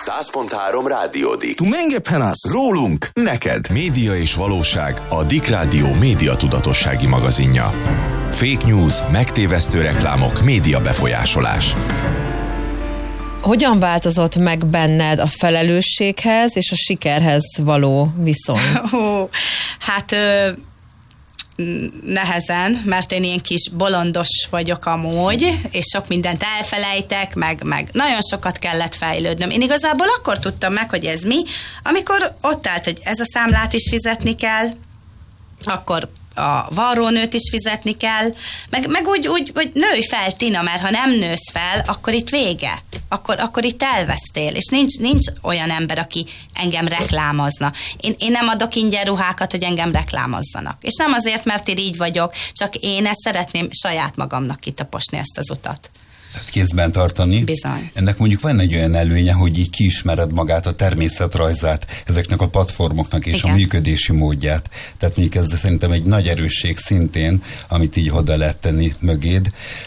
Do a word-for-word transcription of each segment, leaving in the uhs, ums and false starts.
száz pont három Rádiódik. Tu menge penasz? Rólunk, neked. Média és valóság, a Dick Rádió média tudatossági magazinja. Fake news, megtévesztő reklámok, média befolyásolás. Hogyan változott meg benned a felelősséghez és a sikerhez való viszony? Ó, hát ö, nehezen, mert én ilyen kis bolondos vagyok amúgy, és sok mindent elfelejtek, meg, meg nagyon sokat kellett fejlődnöm. Én igazából akkor tudtam meg, hogy ez mi, amikor ott állt, hogy ez a számlát is fizetni kell, akkor a varrónőt is fizetni kell, meg, meg úgy, úgy, hogy nőj fel, Tina, mert ha nem nősz fel, akkor itt vége. Akkor, akkor itt elvesztél, és nincs, nincs olyan ember, aki engem reklámozna. Én, én nem adok ingyen ruhákat, hogy engem reklámozzanak. És nem azért, mert én így vagyok, csak én ezt szeretném saját magamnak kitaposni ezt az utat. Tehát kézben tartani. Bizony. Ennek mondjuk van egy olyan előnye, hogy így kiismered magát, a természetrajzát ezeknek a platformoknak és igen. a működési módját. Tehát mondjuk ez szerintem egy nagy erősség szintén, amit így oda lehet tenni mögéd.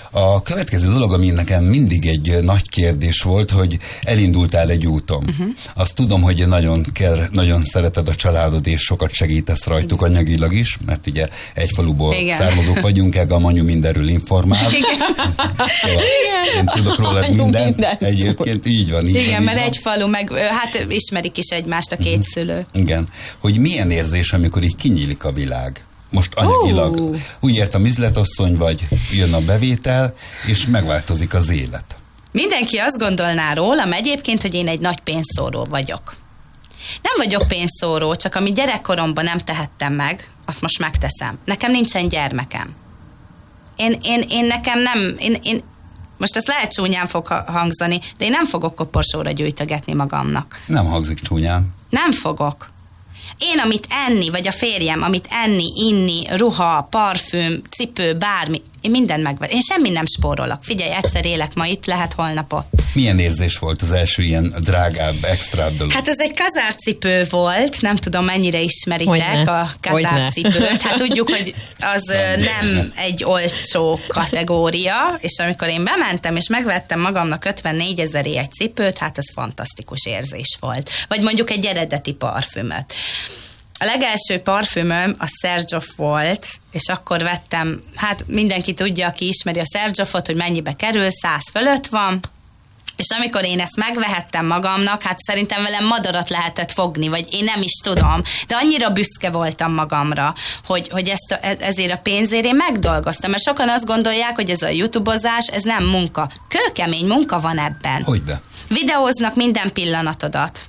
A következő dolog, ami nekem mindig egy nagy kérdés volt, hogy elindultál egy úton. Uh-huh. Azt tudom, hogy nagyon, kell, nagyon szereted a családod, és sokat segítesz rajtuk igen. anyagilag is, mert ugye egy faluból igen. származók vagyunk, Ega Manyu mindenről informál. Igen. Szóval én tudok rólad mindent. mindent. Egyébként így van. Így igen, van, mert így egy falu, meg hát ismerik is egymást a két uh-huh. szülő. Igen. Hogy milyen érzés, amikor így kinyílik a világ? Most anyagilag uh. úgy értem, üzletasszony vagy, jön a bevétel, és megváltozik az élet. Mindenki azt gondolná rólam egyébként, hogy én egy nagy pénzszóró vagyok. Nem vagyok pénzszóró, csak amit gyerekkoromban nem tehettem meg, azt most megteszem. Nekem nincsen gyermekem. Én, én, én nekem nem... Én, én, most ez lehet csúnyán fog hangzani, de én nem fogok koporsóra gyűjtögetni magamnak. Nem hangzik csúnyán. Nem fogok. Én, amit enni, vagy a férjem, amit enni, inni, ruha, parfüm, cipő, bármi, én mindent megveszem. Én semmi nem spórolok. Figyelj, egyszer élek ma itt, lehet holnap ott. Milyen érzés volt az első ilyen drágább, extrább dolog? Hát ez egy kazárcipő volt, nem tudom, mennyire ismeritek Hogyne. a kazárcipőt. Hát tudjuk, hogy az nem egy olcsó kategória, és amikor én bementem, és megvettem magamnak ötvennégy ezeré egy cipőt, hát ez fantasztikus érzés volt. Vagy mondjuk egy eredeti parfümöt. A legelső parfümöm a Serjoff volt, és akkor vettem, hát mindenki tudja, aki ismeri a Serjoffot, hogy mennyibe kerül, száz fölött van, és amikor én ezt megvehettem magamnak, hát szerintem velem madarat lehetett fogni, vagy én nem is tudom, de annyira büszke voltam magamra, hogy, hogy ezt a, ezért a pénzért én megdolgoztam, mert sokan azt gondolják, hogy ez a youtubozás, ez nem munka. Kőkemény munka van ebben. Hogyne? Videóznak minden pillanatodat.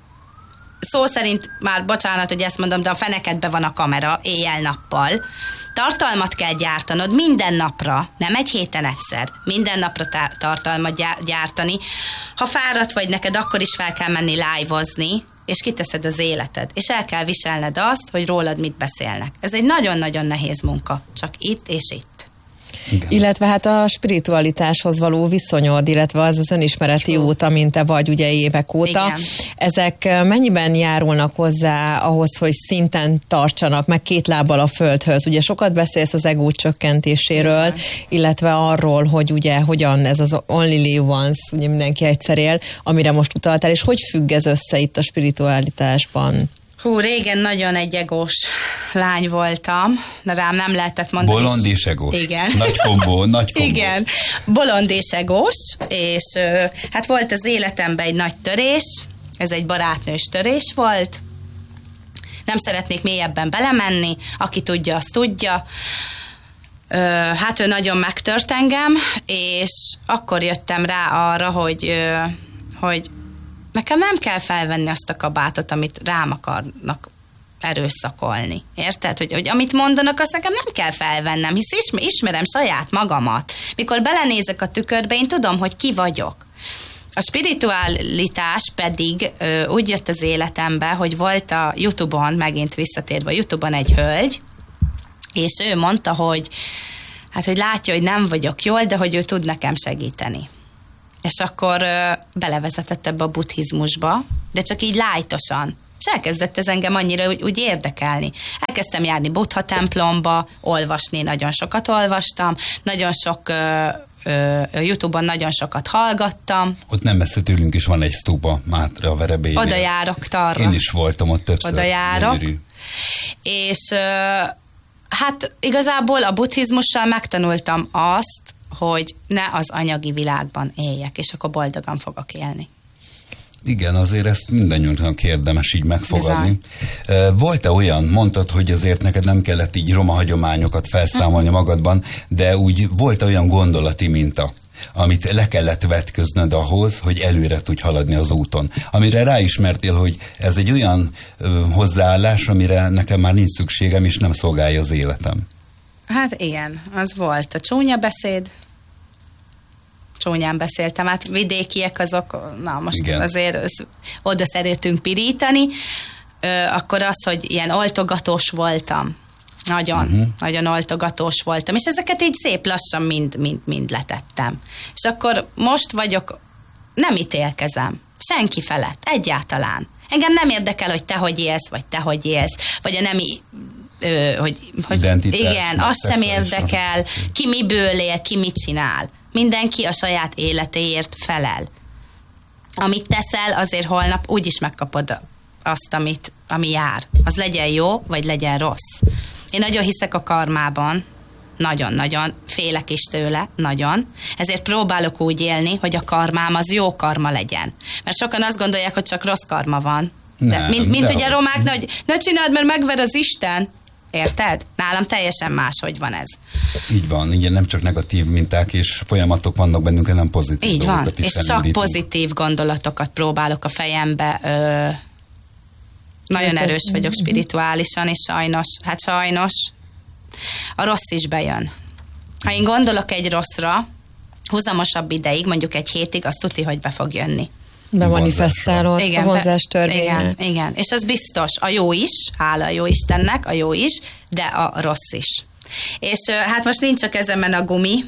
Szó szerint, már bocsánat, hogy ezt mondom, de a fenekedbe van a kamera éjjel-nappal. Tartalmat kell gyártanod minden napra, nem egy héten egyszer, minden napra tá- tartalmat gyártani. Ha fáradt vagy neked, akkor is fel kell menni live-ozni, és kiteszed az életed, és el kell viselned azt, hogy rólad mit beszélnek. Ez egy nagyon-nagyon nehéz munka, csak itt és itt. Igen. Illetve hát a spiritualitáshoz való viszonyod, illetve az az önismereti Jó. út, amint te vagy ugye évek óta. Igen. Ezek mennyiben járulnak hozzá ahhoz, hogy szinten tartsanak, meg két lábbal a földhöz? Ugye sokat beszélsz az egó csökkentéséről, Bizony. illetve arról, hogy ugye hogyan ez az only live once, ugye mindenki egyszer él, amire most utaltál, és hogy függ ez össze itt a spiritualitásban? Hú, régen nagyon egy egós lány voltam, de rám nem lehetett mondani. Bolond és egós. Igen. Nagy kombó, nagy kombó. Igen, bolond és egós, és hát volt az életemben egy nagy törés, ez egy barátnős törés volt. Nem szeretnék mélyebben belemenni, aki tudja, azt tudja. Hát ő nagyon megtört engem, és akkor jöttem rá arra, hogy, hogy nekem nem kell felvenni azt a kabátot, amit rám akarnak erőszakolni. Érted? Hogy, hogy amit mondanak, azt nekem nem kell felvennem, hisz ismer, ismerem saját magamat. Mikor belenézek a tükörbe, én tudom, hogy ki vagyok. A spiritualitás pedig ö, úgy jött az életembe, hogy volt a YouTube-on, megint visszatérve a YouTube-on egy hölgy, és ő mondta, hogy hát, hogy látja, hogy nem vagyok jól, de hogy ő tud nekem segíteni. És akkor ö, belevezetett ebbe a buddhizmusba, de csak így lájtosan. És elkezdett ez engem annyira úgy, úgy érdekelni. Elkezdtem járni buddha templomba, olvasni, nagyon sokat olvastam, nagyon sok ö, ö, YouTube-on nagyon sokat hallgattam. Ott nem messze tőlünk is van egy sztúpa, Mátra, a Verebélynél. Oda járok arra. Én is voltam ott többször. Oda járok. Gyönyörű. És ö, hát igazából a buddhizmussal megtanultam azt, hogy ne az anyagi világban éljek, és akkor boldogan fogok élni. Igen, azért ezt mindannyiunknak érdemes így megfogadni. Bizony. Volt-e olyan, mondtad, hogy azért neked nem kellett így roma hagyományokat felszámolni magadban, de úgy volt olyan gondolati minta, amit le kellett vetköznöd ahhoz, hogy előre tudj haladni az úton. Amire ráismertél, hogy ez egy olyan ö, hozzáállás, amire nekem már nincs szükségem, és nem szolgálja az életem. Hát igen, az volt a csúnya beszéd. Csúnyán beszéltem, hát vidékiek azok, na most igen. Azért az, oda szeretünk pirítani, ö, akkor az, hogy ilyen oltogatós voltam. Nagyon, uh-huh. nagyon oltogatós voltam, és ezeket így szép lassan mind, mind, mind letettem. És akkor most vagyok, nem ítélkezem, senki felett, egyáltalán. Engem nem érdekel, hogy te hogy élsz, vagy te hogy élsz, vagy a nemi, ö, hogy, hogy igen, az sem érdekel, ki miből él, ki mit csinál. Mindenki a saját életéért felel. Amit teszel, azért holnap úgyis megkapod azt, amit, ami jár. Az legyen jó, vagy legyen rossz. Én nagyon hiszek a karmában, nagyon-nagyon, félek is tőle, nagyon. Ezért próbálok úgy élni, hogy a karmám az jó karma legyen. Mert sokan azt gondolják, hogy csak rossz karma van. De, nem, mint mint de ugye a romáknál, hogy ne csináld, mert megver az Isten. Érted? Nálam teljesen máshogy van ez. Így van, igen, nem csak negatív minták és folyamatok vannak bennünk, hanem pozitív így van, is és csak pozitív gondolatokat próbálok a fejembe. Ö, nagyon erős vagyok spirituálisan, és sajnos, hát sajnos a rossz is bejön. Ha én gondolok egy rosszra, húzamosabb ideig, mondjuk egy hétig, azt tuti, hogy be fog jönni. Bemanifestálod a vonzás törvénye. Igen, igen, és az biztos, a jó is, hála a jó Istennek, a jó is, de a rossz is. És hát most nincs a kezemen a gumi.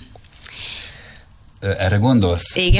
Erre gondolsz? Igen.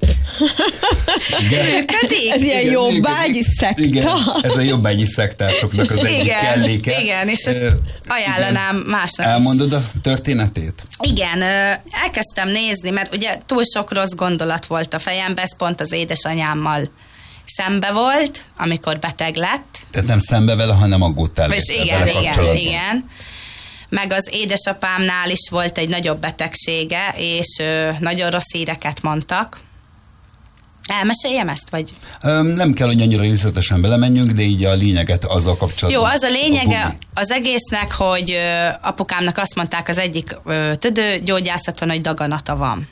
Igen. Működik? Ez ilyen jobbágyi szekta. Igen, ez a jobbágyi szektásoknak az egyik igen, kelléke. Igen, és ezt uh, ajánlanám igen. másnak Elmondod is. a történetét? Igen, elkezdtem nézni, mert ugye túl sok rossz gondolat volt a fejemben, ez pont az édesanyámmal szembe volt, amikor beteg lett. Tehát nem szembe vele, hanem aggódtál. És igen, igen, igen. Meg az édesapámnál is volt egy nagyobb betegsége, és ö, nagyon rossz híreket mondtak. Elmeséljem ezt, vagy? Öm, nem kell, hogy annyira részletesen belemenjünk, de így a lényeget azzal kapcsolatban. Jó, az a lényege a az egésznek, hogy ö, apukámnak azt mondták az egyik ö, tüdőgyógyászaton, hogy daganata van.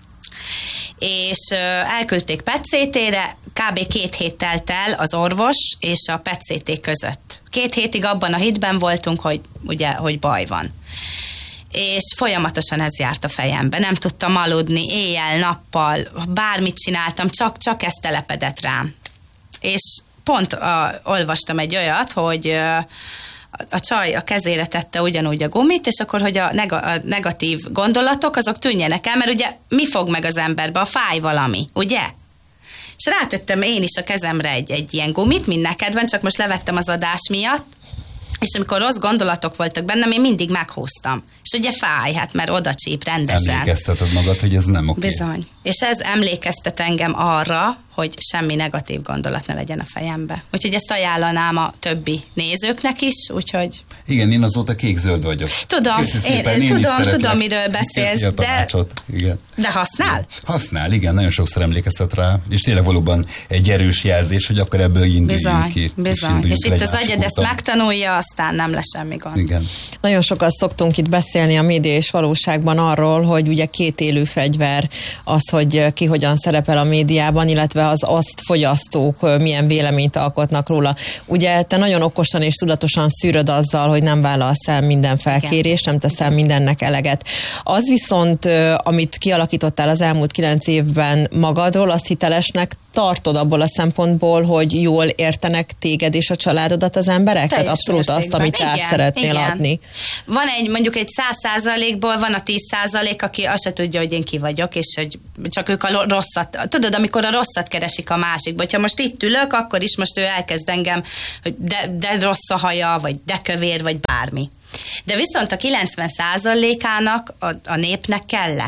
És ö, elküldték pé et cé té-re, kb. két hét telt el az orvos és a pé et cé té között. Két hétig abban a hitben voltunk, hogy ugye, hogy baj van. És folyamatosan ez járt a fejembe. Nem tudtam aludni, éjjel, nappal, bármit csináltam, csak, csak ez telepedett rám. És pont a, olvastam egy olyat, hogy a, a csaj a kezére tette ugyanúgy a gumit, és akkor, hogy a, neg- a negatív gondolatok, azok tűnjenek el, mert ugye mi fog meg az emberbe? A fáj valami, ugye? És rátettem én is a kezemre egy, egy ilyen gumit, mint neked van, csak most levettem az adás miatt, és amikor rossz gondolatok voltak bennem, én mindig meghúztam. És ugye fáj, hát mert oda csíp rendesen. Emlékezteted magad, hogy ez nem oké. Bizony. És ez emlékeztet engem arra, hogy semmi negatív gondolat ne legyen a fejembe. Úgyhogy ezt ajánlanám a többi nézőknek is, úgyhogy... Igen, én azóta kék-zöld vagyok. Tudom, én, én, én tudom, tudom, miről beszélsz, de... Igen. De használ? Használ, igen, nagyon sokszor emlékeztet rá, és tényleg valóban egy erős jelzés, hogy akkor ebből induljunk bizony, ki. Bizony, és, és itt az agyad ezt megtanulja, aztán nem lesz semmi gond. Igen. Nagyon sokat szoktunk itt beszélni a média és valóságban arról, hogy ugye két élő fegyver az, hogy ki hogyan szerepel a médiában, illetve az azt fogyasztók milyen véleményt alkotnak róla. Ugye te nagyon okosan és tudatosan szűröd azzal, hogy nem vállalsz el minden felkérést, nem teszel mindennek eleget. Az viszont, amit kialakítottál az elmúlt kilenc évben magadról, azt hitelesnek tartod abból a szempontból, hogy jól értenek téged és a családodat az emberek? Tehát abszolút azt, amit át szeretnél igen. adni. Van egy, mondjuk egy száz százalékból van a tíz százalék, aki azt se tudja, hogy én ki vagyok, és hogy csak ők a rosszat, tudod, amikor a rosszat keresik a másikba, hogyha most itt ülök, akkor is most ő elkezd engem, hogy de, de rossz a haja, vagy de kövér, vagy bármi. De viszont a kilencven százalékának a, a népnek kellek.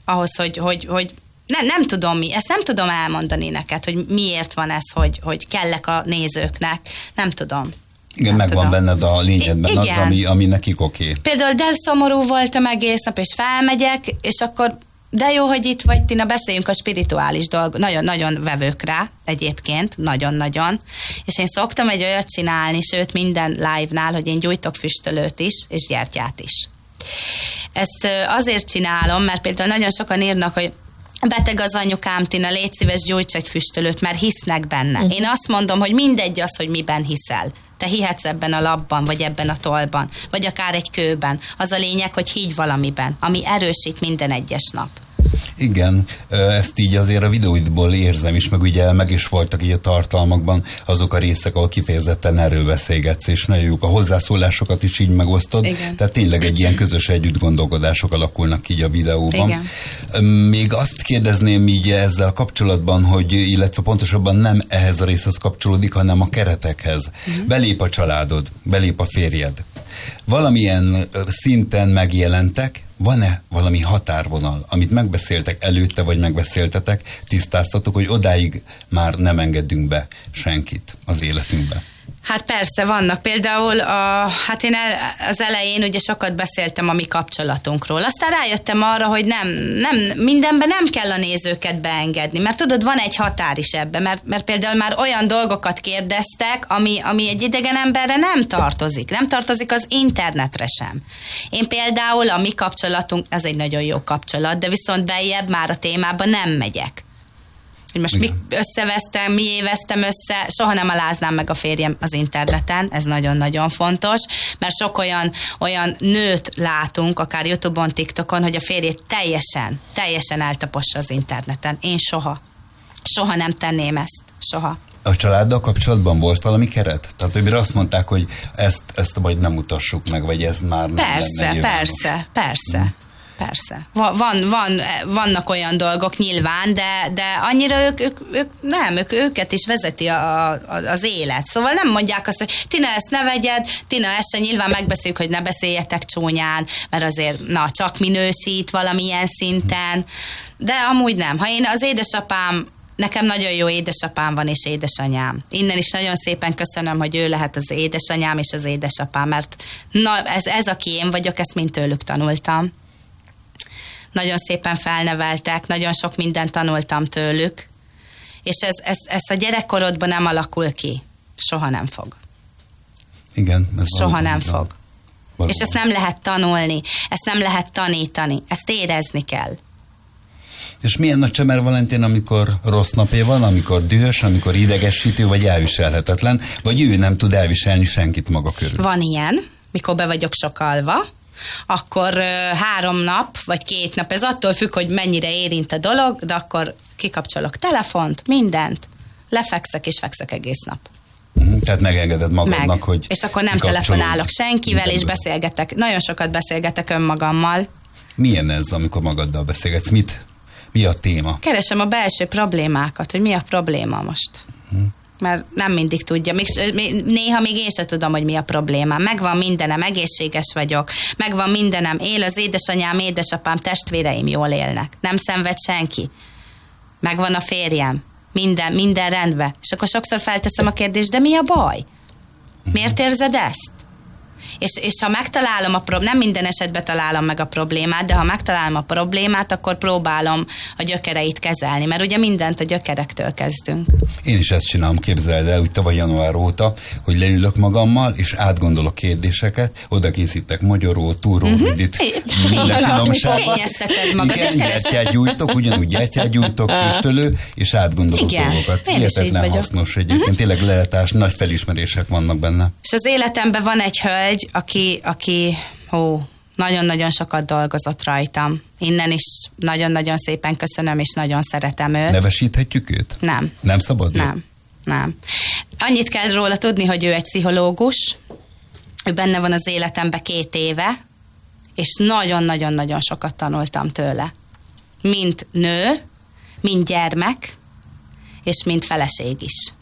ahhoz, hogy, hogy, hogy nem, nem tudom mi, ezt nem tudom elmondani neked, hogy miért van ez, hogy, hogy kellek a nézőknek, nem tudom. Igen, nem megvan tudom. benned a lényedben I- az, ami, ami nekik oké. Okay. Például de szomorú voltam egész nap, és felmegyek, és akkor de jó, hogy itt vagy, Tina, beszéljünk a spirituális dolg, nagyon-nagyon vevők rá egyébként, nagyon-nagyon, és én szoktam egy olyat csinálni, sőt minden live-nál, hogy én gyújtok füstölőt is, és gyertyát is. Ezt azért csinálom, mert például nagyon sokan írnak, hogy beteg az anyukám, Tina, légy szíves, gyújts egy füstölőt, mert hisznek benne. Uh-huh. Én azt mondom, hogy mindegy az, hogy miben hiszel. Te hihetsz ebben a labban, vagy ebben a tollban, vagy akár egy kőben. Az a lényeg, hogy higgy valamiben, ami erősít minden egyes nap. Igen, ezt így azért a videóidból érzem is, meg ugye meg is voltak így a tartalmakban azok a részek, ahol kifejezetten erről beszélgetsz, és nagyon jók a hozzászólásokat is így megosztod. Igen. Tehát tényleg egy ilyen közös együttgondolkodások alakulnak így a videóban. Igen. Még azt kérdezném így ezzel kapcsolatban, hogy illetve pontosabban nem ehhez a részhez kapcsolódik, hanem a keretekhez. Uh-huh. Belép a családod, belép a férjed. Valamilyen szinten megjelentek, van-e valami határvonal, amit megbeszéltek előtte, vagy megbeszéltetek, tisztáztatok, hogy odáig már nem engedünk be senkit az életünkbe? Hát persze, vannak. Például a, hát én el, az elején ugye sokat beszéltem a mi kapcsolatunkról. Aztán rájöttem arra, hogy nem, nem, mindenben nem kell a nézőket beengedni, mert tudod, van egy határ is ebben, mert, mert például már olyan dolgokat kérdeztek, ami, ami egy idegen emberre nem tartozik. Nem tartozik az internetre sem. Én például a mi kapcsolatunk, ez egy nagyon jó kapcsolat, de viszont beljebb már a témában nem megyek. Hogy most mi összevesztem, mi éveztem össze, soha nem aláznám meg a férjem az interneten, ez nagyon-nagyon fontos, mert sok olyan, olyan nőt látunk, akár YouTube-on, TikTokon, hogy a férjét teljesen, teljesen eltapossa az interneten. Én soha. Soha nem tenném ezt. Soha. A családdal kapcsolatban volt valami keret? Tehát például azt mondták, hogy ezt, ezt vagy nem mutassuk meg, vagy ez már nem persze, lenne persze, persze. Hmm. Persze. Van, van, vannak olyan dolgok nyilván, de, de annyira ők, ők, ők nem, ők, őket is vezeti a, a, az élet. Szóval nem mondják azt, hogy Tina, ezt ne vegyed, Tina, ezt se, nyilván megbeszéljük, hogy ne beszéljetek csúnyán, mert azért na, csak minősít valamilyen szinten, de amúgy nem. Ha én az édesapám, nekem nagyon jó édesapám van és édesanyám. Innen is nagyon szépen köszönöm, hogy ő lehet az édesanyám és az édesapám, mert na, ez, ez aki én vagyok, ezt mind tőlük tanultam. Nagyon szépen felneveltek, nagyon sok mindent tanultam tőlük, és ez, ez, ez a gyerekkorodban nem alakul ki. Soha nem fog. Igen. Ez Soha nem fog. Valóban. És ezt nem lehet tanulni, ezt nem lehet tanítani, ezt érezni kell. És milyen nagy Csemer Valentin, amikor rossz napja van, amikor dühös, amikor idegesítő, vagy elviselhetetlen, vagy ő nem tud elviselni senkit maga körül? Van ilyen, mikor be vagyok sokalva, akkor uh, három nap, vagy két nap, ez attól függ, hogy mennyire érint a dolog, de akkor kikapcsolok telefont, mindent, lefekszek és fekszek egész nap. Uh-huh, tehát megengeded magadnak, Meg. hogy és akkor nem telefonálok senkivel, és beszélgetek. Nagyon sokat beszélgetek önmagammal. Milyen ez, amikor magaddal beszélgetsz? Mit? Mi a téma? Keresem a belső problémákat, hogy mi a probléma most. Uh-huh. Mert nem mindig tudja. Még, néha még én sem tudom, hogy mi a problémám. Megvan mindenem, egészséges vagyok, megvan mindenem, él az édesanyám, édesapám, testvéreim jól élnek. Nem szenved senki. Megvan a férjem. Minden, minden rendben. És akkor sokszor felteszem a kérdést, de mi a baj? Miért érzed ezt? És, és ha megtalálom a problémát, nem minden esetben találom meg a problémát, de ha megtalálom a problémát, akkor próbálom a gyökereit kezelni, mert ugye mindent a gyökerektől kezdünk. Én is ezt csinálom, képzeld el, úgy tavaly január óta, hogy leülök magammal, és átgondolok kérdéseket, oda készítek magyaró, túró, uh-huh. vidit, minden finomságot. Igen, gyertyát gyújtok, ugyanúgy gyertyát gyújtok, füstölő, és átgondolok igen, dolgokat. Hihetetlen hasznos egyébként, uh-huh. tényleg lehetás, nagy felismerések vannak benne. És az életemben van egy hölgy, aki, aki ó, nagyon-nagyon sokat dolgozott rajtam. Innen is nagyon-nagyon szépen köszönöm, és nagyon szeretem őt. Nevesíthetjük őt? Nem. Nem szabad? Nem, ő? nem. Annyit kell róla tudni, hogy ő egy pszichológus, ő benne van az életemben két éve, és nagyon-nagyon-nagyon sokat tanultam tőle. Mint nő, mint gyermek, és mint feleség is.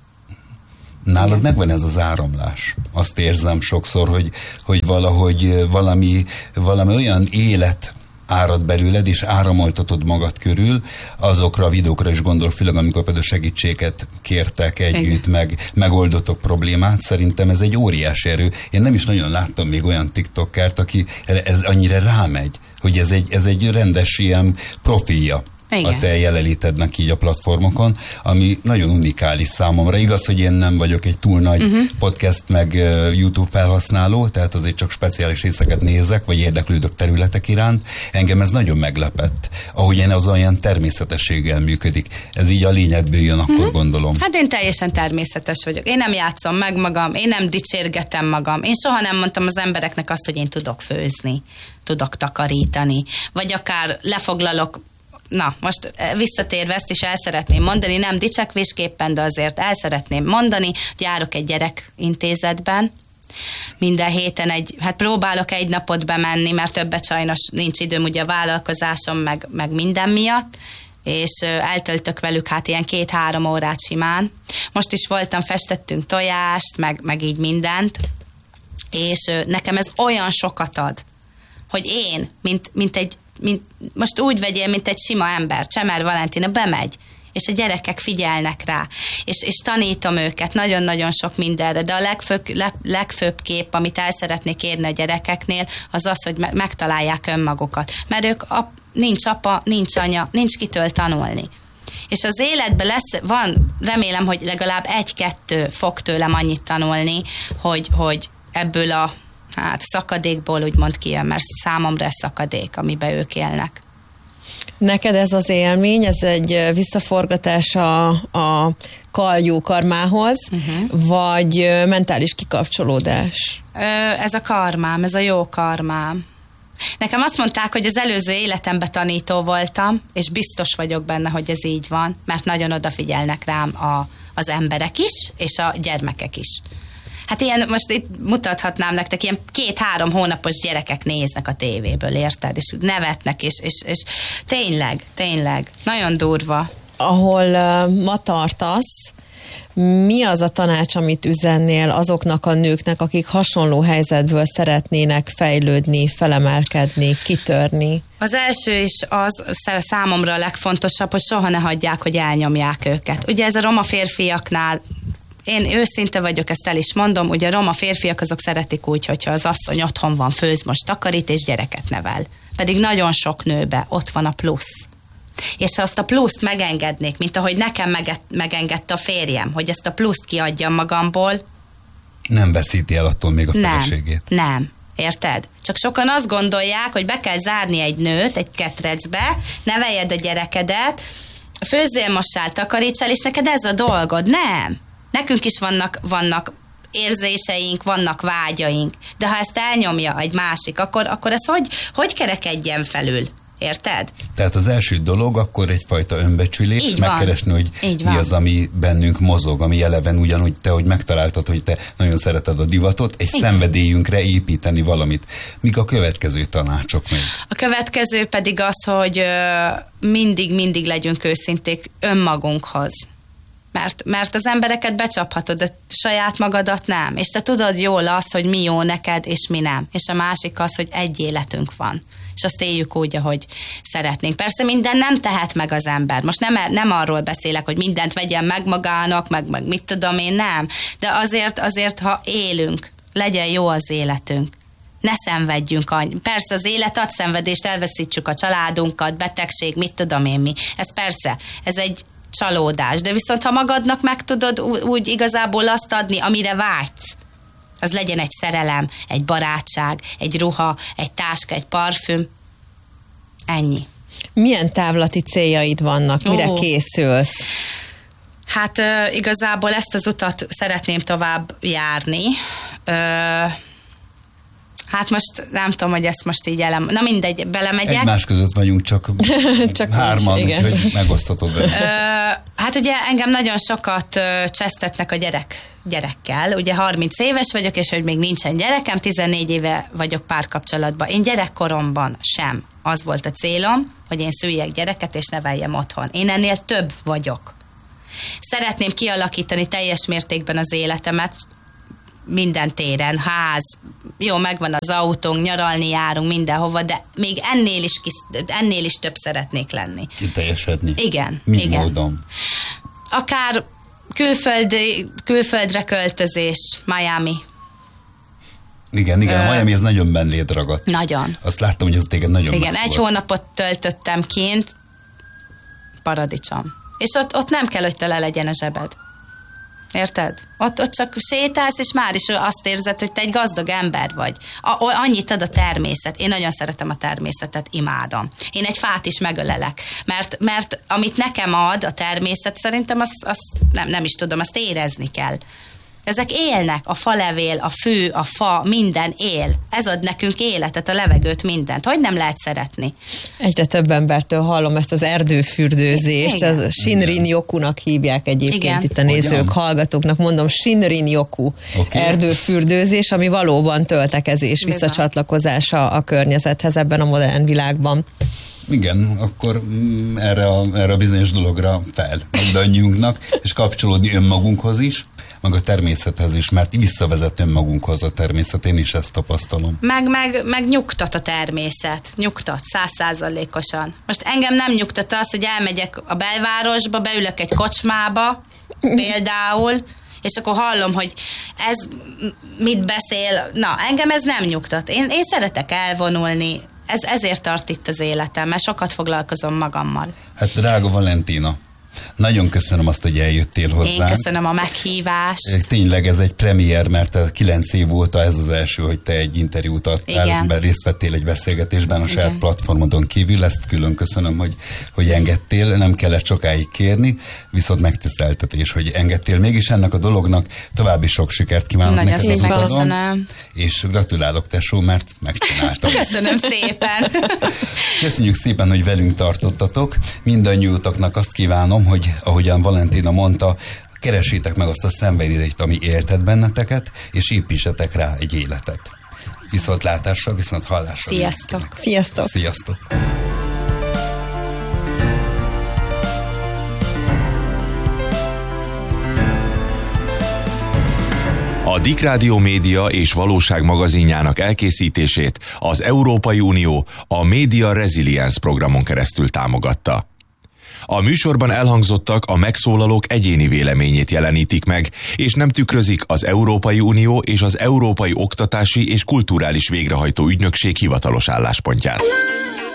Nálad igen. Megvan ez az áramlás. Azt érzem sokszor, hogy, hogy valahogy valami, valami olyan élet árad belőled, és áramoltatod magad körül, azokra a videókra is gondolok, főleg amikor például segítséget kértek együtt, meg megoldottok problémát, szerintem ez egy óriási erő. Én nem is nagyon láttam még olyan tiktokert, aki ez annyira rámegy, hogy ez egy, ez egy rendes ilyen profilja. Igen. A te jelenlétednek így a platformokon, ami nagyon unikális számomra. Igaz, hogy én nem vagyok egy túl nagy uh-huh. podcast meg uh, YouTube felhasználó, tehát azért csak speciális részeket nézek, vagy érdeklődök területek iránt. Engem ez nagyon meglepett. Ahogy én az olyan természetességgel működik. Ez így a lényedből jön, akkor uh-huh. gondolom. Hát én teljesen természetes vagyok. Én nem játszom meg magam, én nem dicsérgetem magam. Én soha nem mondtam az embereknek azt, hogy én tudok főzni, tudok takarítani, vagy akár lefoglalok. Na, most visszatérve ezt is el szeretném mondani, nem dicsekvésképpen, de azért el szeretném mondani, hogy járok egy gyerekintézetben, minden héten egy, hát próbálok egy napot bemenni, mert többet sajnos nincs időm, ugye a vállalkozásom, meg, meg minden miatt, és eltöltök velük hát ilyen két-három órát simán. Most is voltam, festettünk tojást, meg, meg így mindent, és nekem ez olyan sokat ad, hogy én, mint, mint egy Mint, most úgy vegyél, mint egy sima ember, Csemer Valentina bemegy, és a gyerekek figyelnek rá, és, és tanítom őket nagyon-nagyon sok mindenre, de a legfőbb, leg, legfőbb kép, amit el szeretnék érni a gyerekeknél, az az, hogy me- megtalálják önmagukat, mert ők ap, nincs apa, nincs anya, nincs kitől tanulni. És az életben lesz, van, remélem, hogy legalább egy-kettő fog tőlem annyit tanulni, hogy, hogy ebből a hát szakadékból úgymond kijön, mert számomra ez szakadék, amiben ők élnek. Neked ez az élmény, ez egy visszaforgatás a, a karjú karmához, uh-huh. vagy mentális kikapcsolódás? Ö, ez a karmám, ez a jó karmám. Nekem azt mondták, hogy az előző életemben tanító voltam, és biztos vagyok benne, hogy ez így van, mert nagyon odafigyelnek rám a, az emberek is, és a gyermekek is. Hát ilyen, most itt mutathatnám nektek, ilyen két-három hónapos gyerekek néznek a tévéből, érted? És nevetnek, és, és, és tényleg, tényleg, nagyon durva. Ahol uh, ma tartasz, mi az a tanács, amit üzennél azoknak a nőknek, akik hasonló helyzetből szeretnének fejlődni, felemelkedni, kitörni? Az első is az számomra a legfontosabb, hogy soha ne hagyják, hogy elnyomják őket. Ugye ez a roma férfiaknál, én őszinte vagyok, ezt el is mondom, ugye a roma férfiak azok szeretik úgy, hogyha az asszony otthon van, főz, most takarít és gyereket nevel. Pedig nagyon sok nőbe ott van a plusz. És ha azt a pluszt megengednék, mint ahogy nekem mege- megengedte a férjem, hogy ezt a pluszt kiadjam magamból. Nem veszíti el attól még a feleségét. Nem, nem. Érted? Csak sokan azt gondolják, hogy be kell zárni egy nőt egy ketrecbe, neveljed a gyerekedet, főzzél, mossál, takarítsál, és neked ez a dolgod. Nem. Nekünk is vannak, vannak érzéseink, vannak vágyaink, de ha ezt elnyomja egy másik, akkor, akkor ez hogy, hogy kerekedjen felül? Érted? Tehát az első dolog akkor egyfajta önbecsülés, így megkeresni, hogy így mi van. Az, ami bennünk mozog, ami eleven ugyanúgy te, hogy megtaláltad, hogy te nagyon szereted a divatot, egy igen. szenvedélyünkre építeni valamit. Mik a következő tanácsok még? A következő pedig az, hogy mindig-mindig legyünk őszinték önmagunkhoz. Mert, mert az embereket becsaphatod, de saját magadat nem. És te tudod jól azt, hogy mi jó neked, és mi nem. És a másik az, hogy egy életünk van. És azt éljük úgy, ahogy szeretnénk. Persze minden nem tehet meg az ember. Most nem, nem arról beszélek, hogy mindent vegyen meg magának, meg, meg mit tudom én, nem. De azért, azért, ha élünk, legyen jó az életünk. Ne szenvedjünk annyi. Persze az élet ad szenvedést, elveszítsük a családunkat, betegség, mit tudom én mi. Ez persze, ez egy csalódás. De viszont ha magadnak meg tudod úgy igazából azt adni, amire vágysz, az legyen egy szerelem, egy barátság, egy ruha, egy táska, egy parfüm. Ennyi. Milyen távlati céljaid vannak? Mire oh. készülsz? Hát uh, igazából ezt az utat szeretném tovább járni. Uh, Hát most nem tudom, hogy ezt most így elem... Na mindegy, belemegyek. Egymás között vagyunk, csak, csak hárman, úgyhogy megosztatod vele. Hát ugye engem nagyon sokat ö, csesztetnek a gyerek, gyerekkel. Ugye harminc éves vagyok, és hogy még nincsen gyerekem, tizennégy éve vagyok párkapcsolatban. Én gyerekkoromban sem az volt a célom, hogy én szüljek gyereket, és neveljem otthon. Én ennél több vagyok. Szeretném kialakítani teljes mértékben az életemet, minden téren, ház, jó, megvan az autónk, nyaralni járunk mindenhova, de még ennél is, kis, ennél is több szeretnék lenni. Kiteljesedni. Igen. Mi igen. módon? Akár külföldi, külföldre költözés, Miami. Igen, igen, a Miami ez nagyon bennléd ragadt. Nagyon. Azt láttam, hogy ez téged nagyon Igen, megfogott. egy hónapot töltöttem kint, paradicsom. És ott, ott nem kell, hogy tele legyen a zsebed. Érted? Ott, ott csak sétálsz, és már is azt érzed, hogy te egy gazdag ember vagy. A, annyit ad a természet. Én nagyon szeretem a természetet, imádom. Én egy fát is megölelek. Mert, mert amit nekem ad a természet, szerintem azt, azt nem, nem is tudom, azt érezni kell. Ezek élnek, a falevél, a fű, a fa, minden él. Ez ad nekünk életet, a levegőt, mindent. Hogy nem lehet szeretni? Egyre több embertől hallom ezt az erdőfürdőzést, Igen. ez Shinrin-yokunak hívják egyébként. Igen. Itt a nézők, Hogyan? hallgatóknak mondom, Shinrin-yoku Okay. erdőfürdőzés, ami valóban töltekezés, Bizony. visszacsatlakozása a környezethez ebben a modern világban. Igen, akkor mm, erre, a, erre a bizonyos dologra fel mindannyiunknak, és kapcsolódni önmagunkhoz is, meg a természethez is, mert visszavezet önmagunkhoz a természet, én is ezt tapasztalom. Meg, meg, meg nyugtat a természet. Nyugtat, százszázalékosan. Most engem nem nyugtat az, hogy elmegyek a belvárosba, beülök egy kocsmába, például, és akkor hallom, hogy ez mit beszél. Na, engem ez nem nyugtat. Én, én szeretek elvonulni. Ez, ezért tart itt az életem, mert sokat foglalkozom magammal. Hát drága Valentina, nagyon köszönöm azt, hogy eljöttél hozzánk. Én köszönöm a meghívást. Tényleg ez egy premier, mert kilenc év óta ez az első, hogy te egy interjút adtál, mert részt vettél egy beszélgetésben a saját Igen. platformodon kívül. Ezt külön köszönöm, hogy, hogy engedtél, nem kellett sokáig kérni, viszont megtiszteltetés, hogy engedtél. Mégis ennek a dolognak további sok sikert kívánok Nagyon neked az szépen utadon. köszönöm. És gratulálok, tesó, mert megcsináltam. Köszönöm szépen. Köszönjük szépen, hogy velünk tartottatok. Mindannyiótoknak azt kívánom, hogy ahogyan Valentina mondta, keresétek meg azt a szenvedélyt, ami éltet benneteket, és építsetek rá egy életet. Viszont látásra, viszont hallásra. Sziasztok. Sziasztok! Sziasztok! A Dick Rádió Média és Valóság magazinjának elkészítését az Európai Unió a Media Resilience programon keresztül támogatta. A műsorban elhangzottak a megszólalók egyéni véleményét jelenítik meg, és nem tükrözik az Európai Unió és az Európai Oktatási és Kulturális Végrehajtó Ügynökség hivatalos álláspontját.